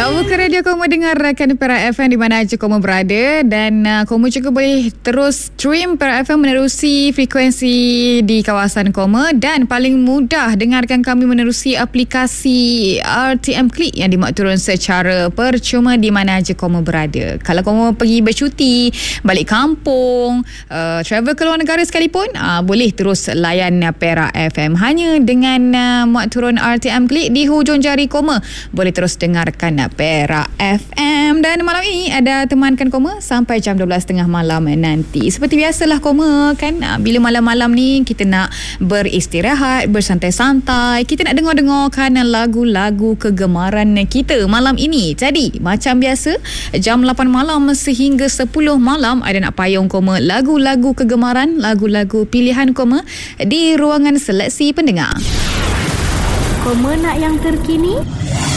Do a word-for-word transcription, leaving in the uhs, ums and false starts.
Tak buka radio, kamu dengarkan Perak F M di mana aja kamu berada. Dan uh, kamu juga boleh terus stream Perak F M menerusi frekuensi di kawasan kamu. Dan paling mudah dengarkan kami menerusi aplikasi R T M Click yang dimuat turun secara percuma di mana aja kamu berada. Kalau kamu pergi bercuti, balik kampung, uh, travel ke luar negara sekalipun, uh, boleh terus layan uh, Perak F M. Hanya dengan uh, muat turun R T M Click di hujung jari koma, boleh terus dengarkan Perak F M. Dan malam ini ada temankan koma sampai jam dua belas tiga puluh malam nanti. Seperti biasalah koma kan, bila malam-malam ni kita nak beristirahat, bersantai-santai, kita nak dengar-dengarkan lagu-lagu kegemaran kita malam ini. Jadi macam biasa, jam lapan malam sehingga sepuluh malam ada nak payung koma lagu-lagu kegemaran, lagu-lagu pilihan koma di ruangan seleksi pendengar. Koma nak yang terkini?